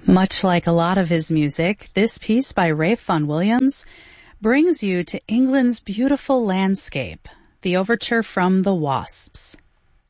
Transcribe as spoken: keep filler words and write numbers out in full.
Much like a lot of his music, this piece by Ralph Vaughan Williams brings you to England's beautiful landscape, the overture from The Wasps.